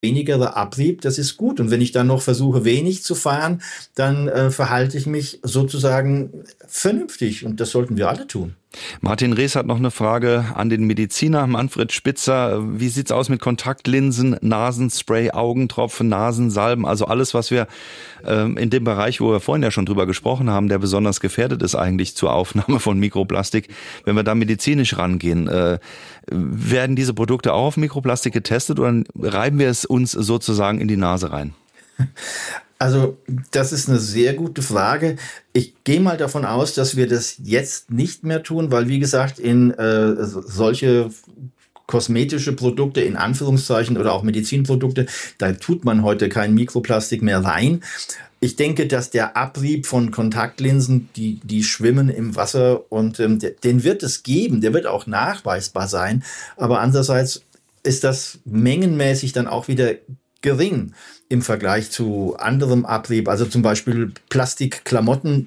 weniger Abrieb, das ist gut. Und wenn ich dann noch versuche, wenig zu fahren, dann verhalte ich mich sozusagen vernünftig. Und das sollten wir alle tun. Martin Rees hat noch eine Frage an den Mediziner Manfred Spitzer. Wie sieht's aus mit Kontaktlinsen, Nasenspray, Augentropfen, Nasensalben? Also alles, was wir in dem Bereich, wo wir vorhin ja schon drüber gesprochen haben, der besonders gefährdet ist eigentlich zur Aufnahme von Mikroplastik. Wenn wir da medizinisch rangehen, werden diese Produkte auch auf Mikroplastik getestet oder reiben wir es uns sozusagen in die Nase rein? Also das ist eine sehr gute Frage. Ich gehe mal davon aus, dass wir das jetzt nicht mehr tun, weil wie gesagt, in solche kosmetische Produkte in Anführungszeichen oder auch Medizinprodukte, da tut man heute kein Mikroplastik mehr rein. Ich denke, dass der Abrieb von Kontaktlinsen, die schwimmen im Wasser und den wird es geben, der wird auch nachweisbar sein. Aber andererseits ist das mengenmäßig dann auch wieder gering im Vergleich zu anderem Abrieb, also zum Beispiel Plastikklamotten,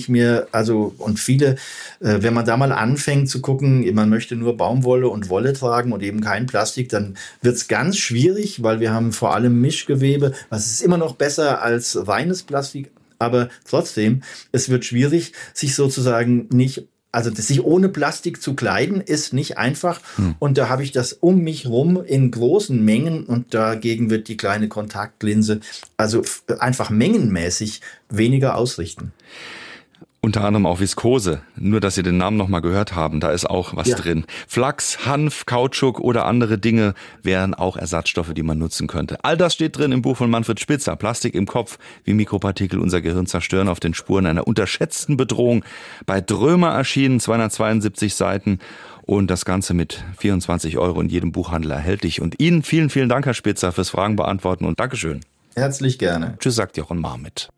wenn man da mal anfängt zu gucken, man möchte nur Baumwolle und Wolle tragen und eben kein Plastik, dann wird's ganz schwierig, weil wir haben vor allem Mischgewebe, was ist immer noch besser als reines Plastik, aber trotzdem, es wird schwierig, sich ohne Plastik zu kleiden, ist nicht einfach. Und da habe ich das um mich rum in großen Mengen und dagegen wird die kleine Kontaktlinse also einfach mengenmäßig weniger ausrichten. Unter anderem auch Viskose. Nur, dass Sie den Namen noch mal gehört haben, da ist auch was drin. Flachs, Hanf, Kautschuk oder andere Dinge wären auch Ersatzstoffe, die man nutzen könnte. All das steht drin im Buch von Manfred Spitzer. Plastik im Kopf, wie Mikropartikel unser Gehirn zerstören, auf den Spuren einer unterschätzten Bedrohung. Bei Drömer erschienen, 272 Seiten. Und das Ganze mit 24 € in jedem Buchhandel erhältlich. Und Ihnen vielen, vielen Dank, Herr Spitzer, fürs Fragen beantworten und Dankeschön. Herzlich gerne. Tschüss, sagt Jochen Marmit.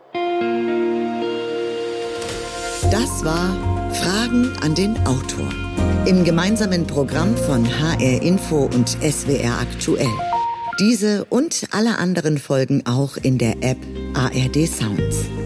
Das war Fragen an den Autor im gemeinsamen Programm von HR Info und SWR Aktuell. Diese und alle anderen Folgen auch in der App ARD Sounds.